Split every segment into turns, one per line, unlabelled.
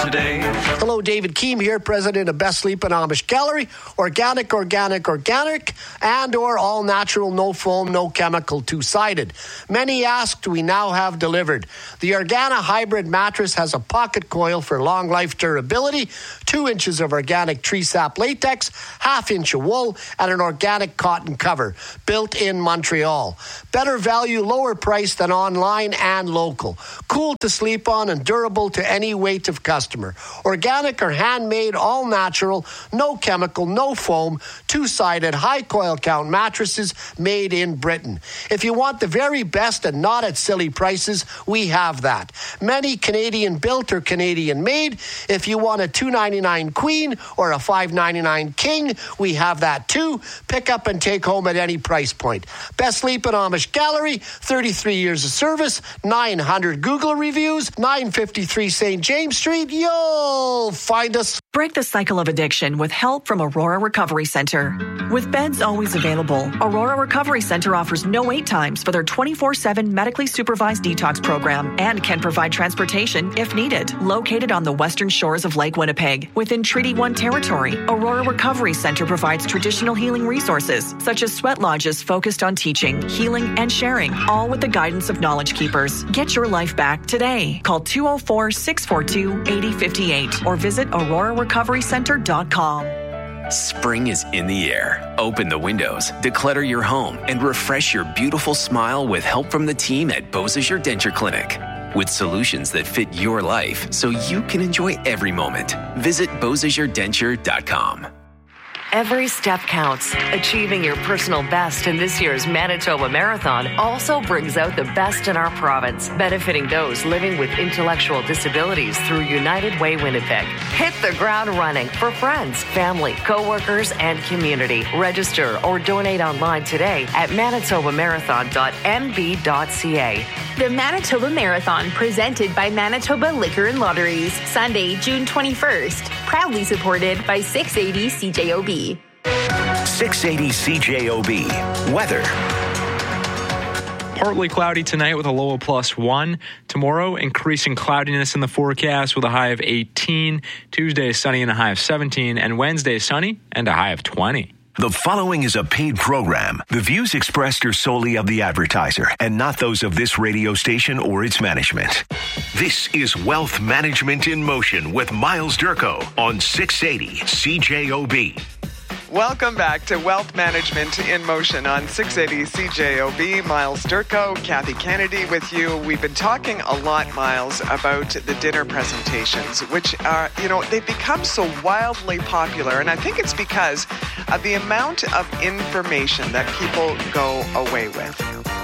today.
Hello, David Keem here, president of Best Sleep and Amish Gallery. Organic, and or all natural, no foam, no chemical, two-sided. Many asked, we now have delivered. The Organa Hybrid mattress has a pocket coil for long life durability, 2 inches of organic tree sap latex, half-inch of wool, and an organic cotton cover, built in Montreal. Better value, lower price than online and local. Cool to sleep on and durable to any weight of customer. Organic or handmade, all natural, no chemical, no foam, two-sided, high coil count mattresses made in Britain. If you want the very best and not at silly prices, we have that. Many Canadian built or Canadian made. If you want a $299 queen or a $599 king, we have that too. Pick up and take home at any price point. Best Sleep and Amish Gallery, 33 years of service, 900 Google reviews, 953 St. James Street. You'll find us.
Break the cycle of addiction with help from Aurora Recovery Center. With beds always available, Aurora Recovery Center offers no wait times for their 24/7 medically supervised detox program and can provide transportation if needed. Located on the western shores of Lake Winnipeg, within Treaty 1 territory, Aurora Recovery Center provides traditional healing resources such as sweat lodges focused on teaching, healing, and sharing, all with the guidance of Knowledge Keepers. Get your life back today. Call 204-642-8058 or visit aurorarecoverycenter.com.
Spring is in the air. Open the windows, declutter your home, and refresh your beautiful smile with help from the team at Beausejour Denture Clinic. With solutions that fit your life so you can enjoy every moment. Visit BeausejourDenture.com.
Every step counts. Achieving your personal best in this year's Manitoba Marathon also brings out the best in our province, benefiting those living with intellectual disabilities through United Way Winnipeg. Hit the ground running for friends, family, co-workers, and community. Register or donate online today at manitobamarathon.mb.ca.
The Manitoba Marathon, presented by Manitoba Liquor and Lotteries, Sunday, June 21st. Proudly supported by 680 CJOB.
680 CJOB. Weather.
Partly cloudy tonight with a low of +1. Tomorrow, increasing cloudiness in the forecast with a high of 18. Tuesday, sunny and a high of 17. And Wednesday, sunny and a high of 20.
The following is a paid program. The views expressed are solely of the advertiser and not those of this radio station or its management. This is Wealth Management in Motion with Miles Durko on 680 CJOB.
Welcome back to Wealth Management in Motion on 680 CJOB. Miles Durko, Kathy Kennedy with you. We've been talking a lot, Miles, about the dinner presentations, which are, they've become so wildly popular. And I think it's because of the amount of information that people go away with.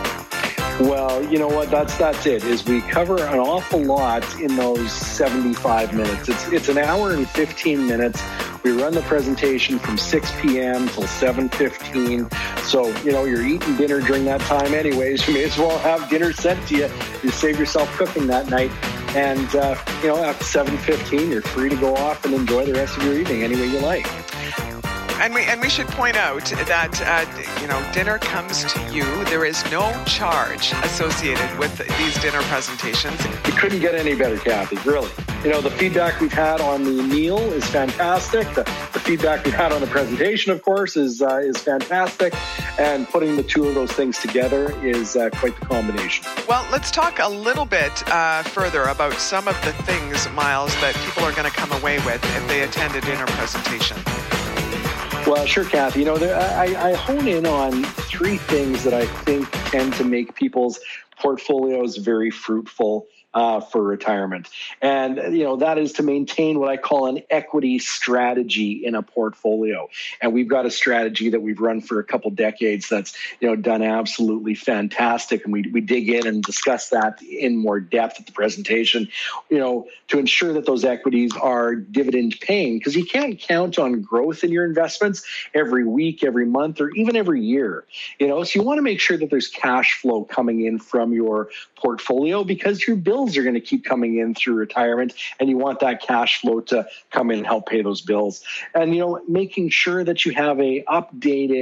Well, you know what? That's it. Is we cover an awful lot in those 75 minutes. It's an hour and 15 minutes. We run the presentation from 6 p.m. till 7:15. So, you're eating dinner during that time anyways. You may as well have dinner sent to you. You save yourself cooking that night. And, after 7:15, you're free to go off and enjoy the rest of your evening any way you like.
And we should point out that, dinner comes to you. There is no charge associated with these dinner presentations.
It couldn't get any better, Kathy, really. The feedback we've had on the meal is fantastic. The feedback we've had on the presentation, of course, is fantastic. And putting the two of those things together is quite the combination.
Well, let's talk a little bit further about some of the things, Miles, that people are going to come away with if they attend a dinner presentation.
Well, sure, Kathy. I hone in on three things that I think tend to make people's portfolios very fruitful for retirement. And, that is to maintain what I call an equity strategy in a portfolio. And we've got a strategy that we've run for a couple decades that's, done absolutely fantastic. And we dig in and discuss that in more depth at the presentation, to ensure that those equities are dividend paying, because you can't count on growth in your investments every week, every month, or even every year. So you want to make sure that there's cash flow coming in from your portfolio, because your bills are going to keep coming in through retirement, and you want that cash flow to come in and help pay those bills. And, making sure that you have a updated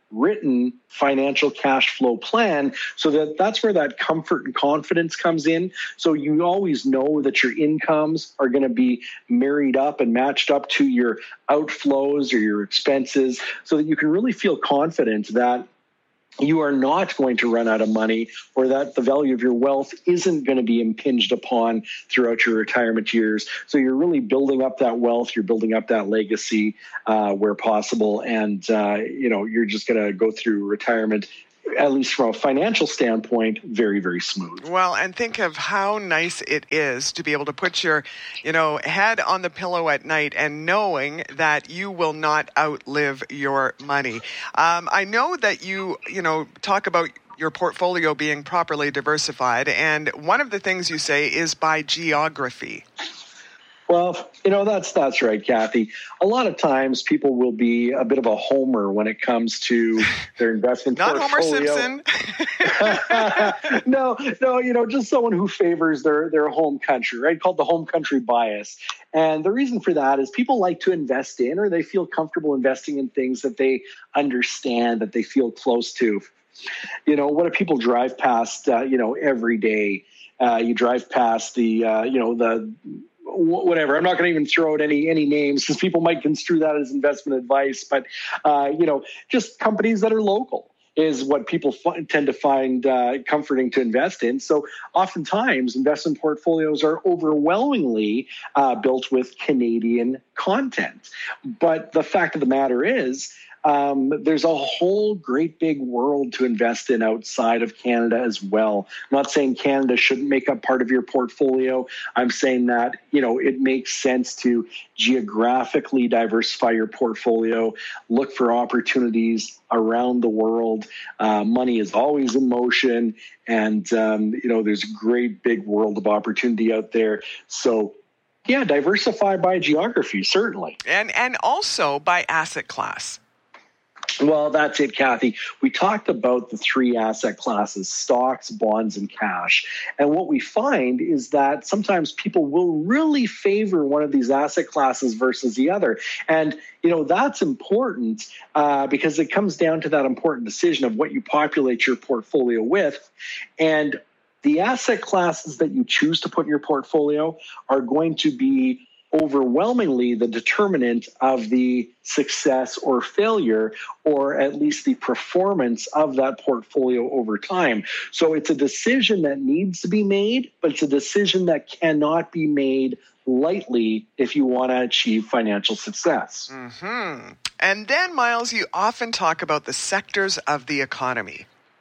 written financial cash flow plan, so that's where that comfort and confidence comes in. So you always know that your incomes are going to be married up and matched up to your outflows or your expenses, so that you can really feel confident that you are not going to run out of money, or that the value of your wealth isn't going to be impinged upon throughout your retirement years. So you're really building up that wealth, you're building up that legacy where possible, and you're just going to go through retirement, at least from a financial standpoint, very, very smooth.
Well, and think of how nice it is to be able to put your, head on the pillow at night and knowing that you will not outlive your money. I know that you talk about your portfolio being properly diversified, and one of the things you say is by geography.
Well, that's right, Kathy. A lot of times people will be a bit of a homer when it comes to their investment
Not
portfolio.
Homer Simpson.
No, just someone who favors their home country, right? Called the home country bias. And the reason for that is people like to invest in, or they feel comfortable investing in things that they understand, that they feel close to. What do people drive past, every day? You drive past the whatever. I'm not going to even throw out any names, because people might construe that as investment advice. But, just companies that are local is what people tend to find comforting to invest in. So oftentimes investment portfolios are overwhelmingly built with Canadian content. But the fact of the matter is, there's a whole great big world to invest in outside of Canada as well. I'm not saying Canada shouldn't make up part of your portfolio. I'm saying that, it makes sense to geographically diversify your portfolio, look for opportunities around the world. Money is always in motion, and, there's a great big world of opportunity out there. So, yeah, diversify by geography, certainly.
And also by asset class.
Well, that's it, Kathy. We talked about the three asset classes: stocks, bonds, and cash. And what we find is that sometimes people will really favor one of these asset classes versus the other. And, that's important because it comes down to that important decision of what you populate your portfolio with. And the asset classes that you choose to put in your portfolio are going to be overwhelmingly the determinant of the success or failure, or at least the performance of that portfolio over time. So it's a decision that needs to be made, but it's a decision that cannot be made lightly if you want to achieve financial success.
Mm-hmm. And then, Miles, you often talk about the sectors of the economy.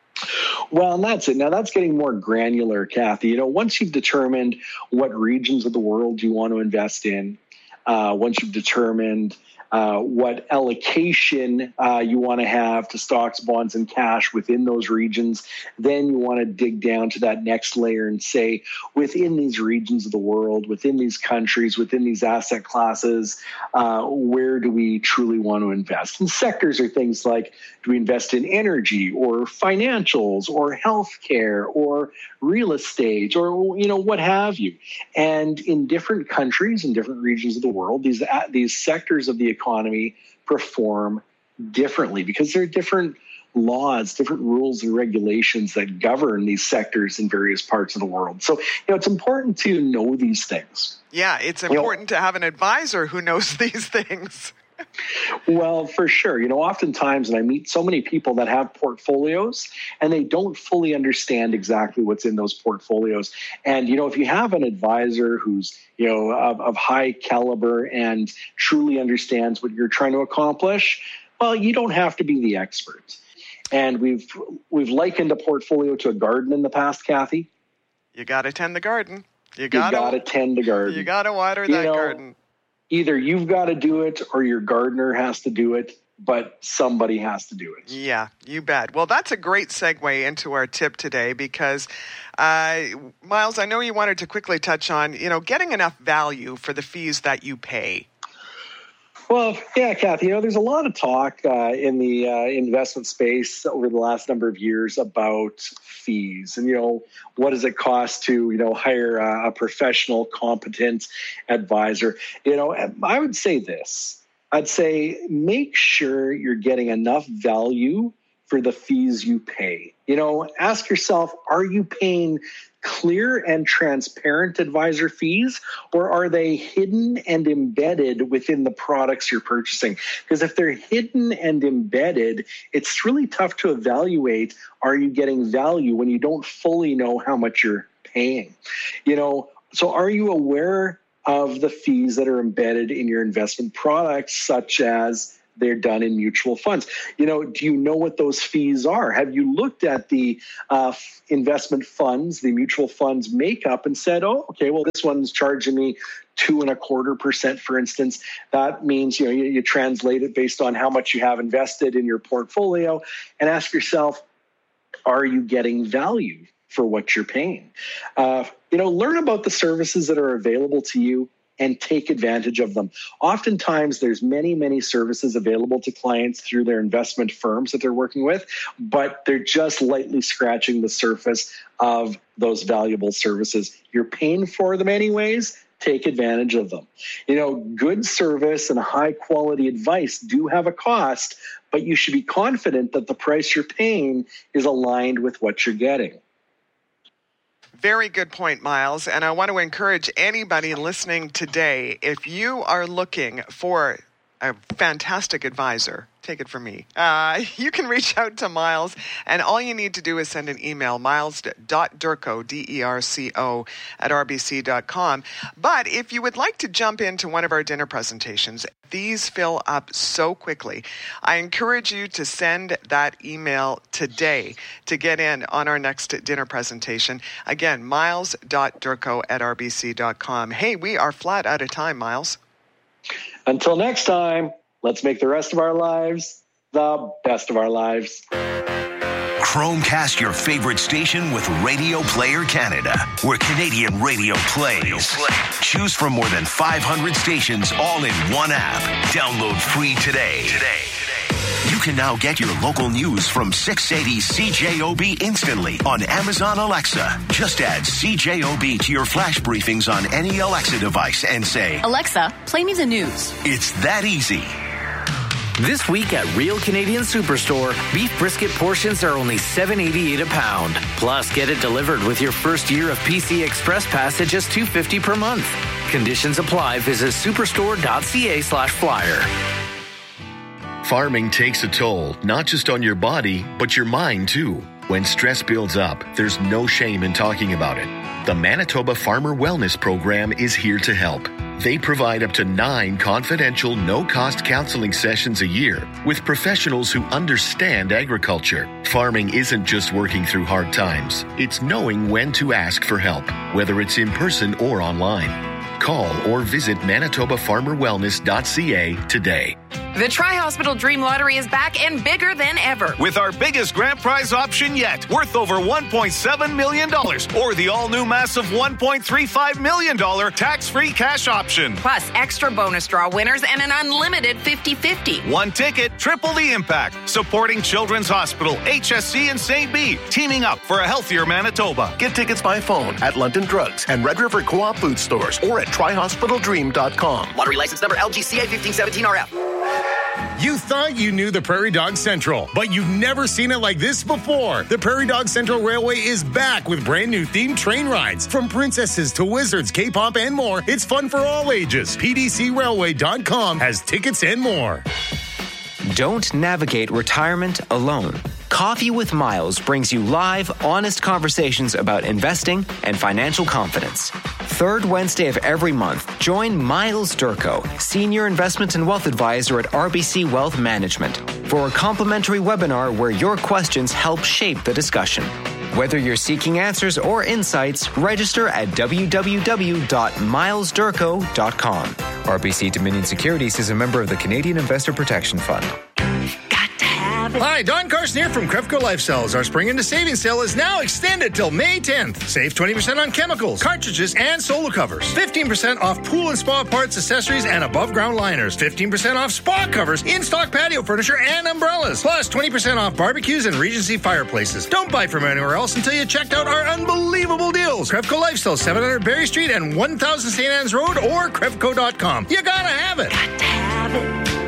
Well, and that's it. Now, that's getting more granular, Kathy. Once you've determined what regions of the world you want to invest in, once you've determined what allocation you want to have to stocks, bonds, and cash within those regions, then you want to dig down to that next layer and say, within these regions of the world, within these countries, within these asset classes, where do we truly want to invest? And sectors are things like, do we invest in energy or financials or healthcare or real estate or, what have you? And in different countries and different regions of the world, these sectors of the economy perform differently because there are different laws, different rules and regulations that govern these sectors in various parts of the world. So, it's important to know these things.
Yeah, it's important to have an advisor who knows these things.
Well, for sure. Oftentimes, and I meet so many people that have portfolios and they don't fully understand exactly what's in those portfolios. And, if you have an advisor who's, of high caliber and truly understands what you're trying to accomplish, well, you don't have to be the expert. And we've likened a portfolio to a garden in the past, Kathy.
You got to tend the garden.
You got to tend the garden.
You got to water that garden.
Either you've got to do it or your gardener has to do it, but somebody has to do it.
Yeah, you bet. Well, that's a great segue into our tip today because, Miles, I know you wanted to quickly touch on, getting enough value for the fees that you pay.
Well, yeah, Kathy, there's a lot of talk in the investment space over the last number of years about fees and, what does it cost to, hire a professional, competent advisor? I would say this. I'd say make sure you're getting enough value for the fees you pay. Ask yourself, are you paying clear and transparent advisor fees, or are they hidden and embedded within the products you're purchasing? Because if they're hidden and embedded, it's really tough to evaluate, are you getting value when you don't fully know how much you're paying? So are you aware of the fees that are embedded in your investment products, such as they're done in mutual funds? Do you know what those fees are? Have you looked at the investment funds, the mutual funds makeup, and said, oh, okay, well, this one's charging me 2.25%, for instance. That means, you translate it based on how much you have invested in your portfolio, and ask yourself, are you getting value for what you're paying? Learn about the services that are available to you and take advantage of them. Oftentimes, there's many, many services available to clients through their investment firms that they're working with, but they're just lightly scratching the surface of those valuable services. You're paying for them anyways. Take advantage of them. Good service and high quality advice do have a cost, but you should be confident that the price you're paying is aligned with what you're getting.
Very good point, Miles. And I want to encourage anybody listening today, if you are looking for a fantastic advisor, take it from me, you can reach out to Miles, and all you need to do is send an email, miles.derco, DERCO, @rbc.com. But if you would like to jump into one of our dinner presentations, these fill up so quickly. I encourage you to send that email today to get in on our next dinner presentation. Again, miles.derco @rbc.com. Hey, we are flat out of time, Miles.
Until next time, let's make the rest of our lives the best of our lives.
Chromecast your favorite station with Radio Player Canada, where Canadian radio plays. Choose from more than 500 stations all in one app. Download free today. You can now get your local news from 680 CJOB instantly on Amazon Alexa. Just add CJOB to your flash briefings on any Alexa device and say,
Alexa, play me the news.
It's that easy.
This week at Real Canadian Superstore, beef brisket portions are only $7.88 a pound. Plus, get it delivered with your first year of PC Express Pass at just $2.50 per month. Conditions apply. Visit superstore.ca/flyer.
Farming takes a toll, not just on your body, but your mind too. When stress builds up, there's no shame in talking about it. The Manitoba Farmer Wellness Program is here to help. They provide up to 9 confidential, no-cost counseling sessions a year with professionals who understand agriculture. Farming isn't just working through hard times. It's knowing when to ask for help, whether it's in person or online. Call or visit manitobafarmerwellness.ca today.
The Tri-Hospital Dream Lottery is back and bigger than ever.
With our biggest grand prize option yet, worth over $1.7 million. Or the all-new massive $1.35 million tax-free cash option.
Plus extra bonus draw winners and an unlimited 50-50.
One ticket, triple the impact. Supporting Children's Hospital, HSC, and St. B. Teaming up for a healthier Manitoba.
Get tickets by phone at London Drugs and Red River Co-op food stores or at tryhospitaldream.com.
Lottery license number LGCA 1517RF.
You thought you knew the Prairie Dog Central, but you've never seen it like this before. The Prairie Dog Central Railway is back with brand new themed train rides. From princesses to wizards, K-pop, and more, it's fun for all ages. PDCRailway.com has tickets and more.
Don't navigate retirement alone. Coffee with Miles brings you live, honest conversations about investing and financial confidence. Third Wednesday of every month, join Miles Derco, Senior Investment and Wealth Advisor at RBC Wealth Management, for a complimentary webinar where your questions help shape the discussion. Whether you're seeking answers or insights, register at www.milesderco.com. RBC Dominion Securities is a member of the Canadian Investor Protection Fund.
Hi, Don Carson here from Crevco Lifestyles. Our spring into savings sale is now extended till May 10th. Save 20% on chemicals, cartridges, and solo covers. 15% off pool and spa parts, accessories, and above-ground liners. 15% off spa covers, in-stock patio furniture, and umbrellas. Plus 20% off barbecues and Regency fireplaces. Don't buy from anywhere else until you checked out our unbelievable deals. Crevco Lifestyles, 700 Berry Street and 1000 St. Anne's Road, or Crevco.com. You gotta have it.
Got to have it.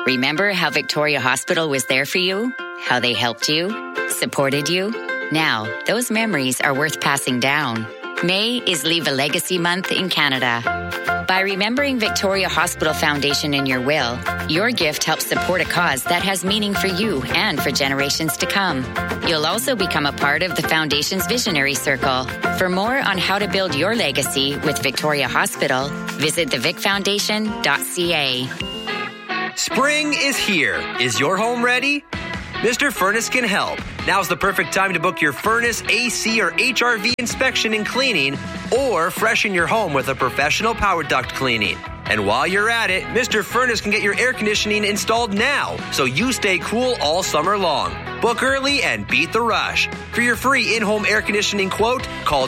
Remember how Victoria Hospital was there for you? How they helped you? Supported you? Now, those memories are worth passing down. May is Leave a Legacy Month in Canada. By remembering Victoria Hospital Foundation in your will, your gift helps support a cause that has meaning for you and for generations to come. You'll also become a part of the Foundation's Visionary Circle. For more on how to build your legacy with Victoria Hospital, visit thevicfoundation.ca.
Spring is here. Is your home ready? Mr. Furnace can help. Now's the perfect time to book your furnace, AC, or HRV inspection and cleaning, or freshen your home with a professional power duct cleaning. And while you're at it, Mr. Furnace can get your air conditioning installed now, so you stay cool all summer long. Book early and beat the rush. For your free in-home air conditioning quote, call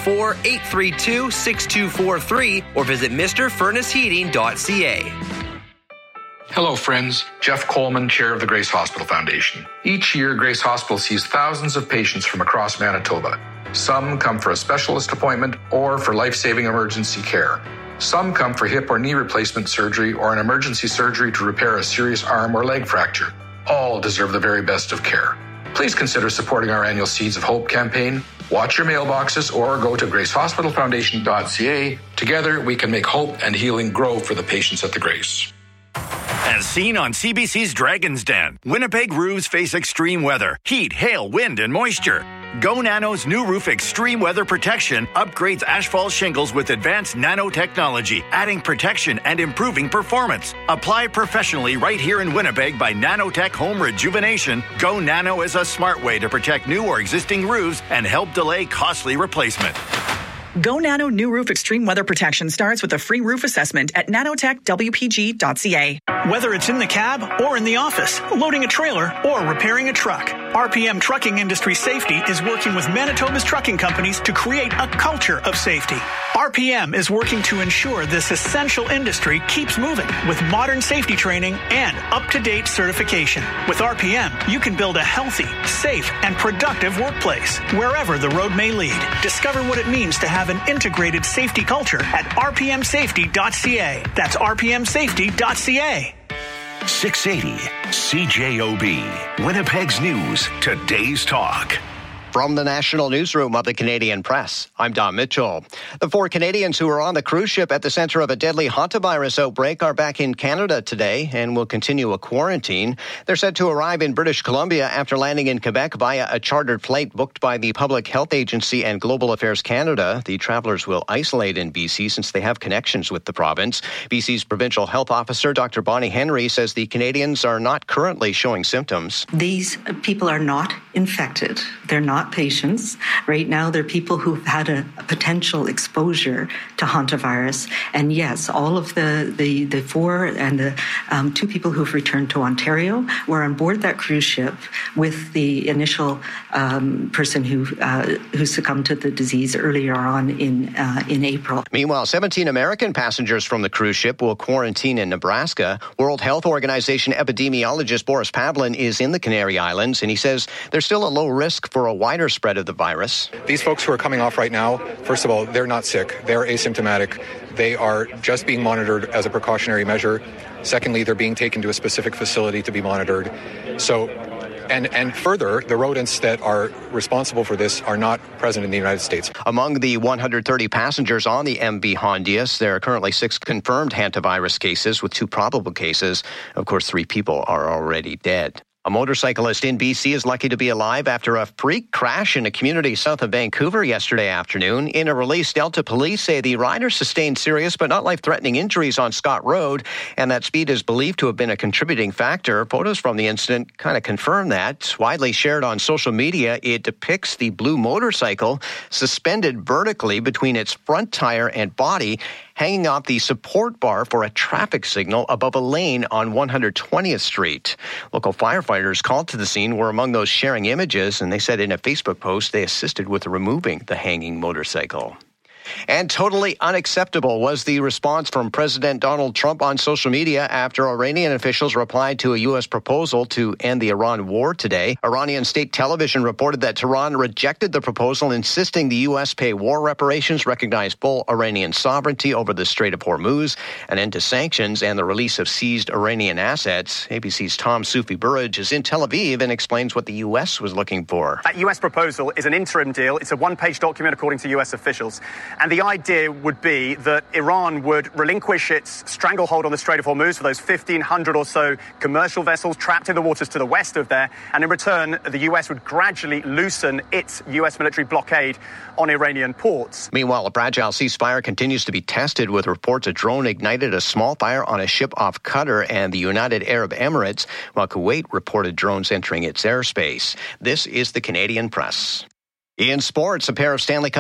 204-832-6243 or visit MrFurnaceHeating.ca.
Hello, friends. Jeff Coleman, chair of the Grace Hospital Foundation. Each year, Grace Hospital sees thousands of patients from across Manitoba. Some come for a specialist appointment or for life-saving emergency care. Some come for hip or knee replacement surgery or an emergency surgery to repair a serious arm or leg fracture. All deserve the very best of care. Please consider supporting our annual Seeds of Hope campaign. Watch your mailboxes or go to gracehospitalfoundation.ca. Together, we can make hope and healing grow for the patients at the Grace.
As seen on CBC's Dragon's Den, Winnipeg roofs face extreme weather, heat, hail, wind, and moisture. Go Nano's new roof extreme weather protection upgrades asphalt shingles with advanced nanotechnology, adding protection and improving performance. Apply professionally right here in Winnipeg by Nanotech Home Rejuvenation. Go Nano is a smart way to protect new or existing roofs and help delay costly replacement.
Go Nano New Roof Extreme Weather Protection starts with a free roof assessment at nanotechwpg.ca.
Whether it's in the cab or in the office, loading a trailer or repairing a truck, RPM Trucking Industry Safety is working with Manitoba's trucking companies to create a culture of safety. RPM is working to ensure this essential industry keeps moving with modern safety training and up-to-date certification. With RPM, you can build a healthy, safe, and productive workplace wherever the road may lead. Discover what it means to have an integrated safety culture at rpmsafety.ca. That's rpmsafety.ca.
680 CJOB, Winnipeg's News, today's talk.
From the National Newsroom of the Canadian Press, I'm Don Mitchell. The 4 Canadians who were on the cruise ship at the center of a deadly hantavirus outbreak are back in Canada today and will continue a quarantine. They're set to arrive in British Columbia after landing in Quebec via a chartered flight booked by the Public Health Agency and Global Affairs Canada. The travelers will isolate in BC since they have connections with the province. BC's Provincial Health Officer, Dr. Bonnie Henry, says the Canadians are not currently showing symptoms.
These people are not infected. They're not patients. Right now, they're people who've had a potential exposure to hantavirus. And yes, all of the 4 and the 2 people who've returned to Ontario were on board that cruise ship with the initial person who succumbed to the disease earlier on in April.
Meanwhile, 17 American passengers from the cruise ship will quarantine in Nebraska. World Health Organization epidemiologist Boris Pavlin is in the Canary Islands, and he says there's still a low risk for a wider spread of the virus.
These folks who are coming off right now, first of all, they're not sick. They're asymptomatic. They are just being monitored as a precautionary measure. Secondly, they're being taken to a specific facility to be monitored. So, and further, the rodents that are responsible for this are not present in the United States.
Among the 130 passengers on the MV Hondius, there are currently 6 confirmed hantavirus cases with 2 probable cases. Of course, 3 people are already dead. A motorcyclist in BC is lucky to be alive after a freak crash in a community south of Vancouver yesterday afternoon. In a release, Delta police say the rider sustained serious but not life-threatening injuries on Scott Road, and that speed is believed to have been a contributing factor. Photos from the incident kind of confirm that. Widely shared on social media, it depicts the blue motorcycle suspended vertically between its front tire and body, hanging off the support bar for a traffic signal above a lane on 120th Street. Local firefighters called to the scene were among those sharing images, and they said in a Facebook post they assisted with removing the hanging motorcycle. And totally unacceptable was the response from President Donald Trump on social media after Iranian officials replied to a U.S. proposal to end the Iran war today. Iranian state television reported that Tehran rejected the proposal, insisting the U.S. pay war reparations, recognize full Iranian sovereignty over the Strait of Hormuz, an end to sanctions, and the release of seized Iranian assets. ABC's Tom Sufi Burrage is in Tel Aviv and explains what the U.S. was looking for.
That U.S. proposal is an interim deal. It's a one-page document according to U.S. officials. And the idea would be that Iran would relinquish its stranglehold on the Strait of Hormuz for those 1,500 or so commercial vessels trapped in the waters to the west of there. And in return, the U.S. would gradually loosen its U.S. military blockade on Iranian ports.
Meanwhile, a fragile ceasefire continues to be tested, with reports a drone ignited a small fire on a ship off Qatar and the United Arab Emirates, while Kuwait reported drones entering its airspace. This is the Canadian Press. In sports, a pair of Stanley Cup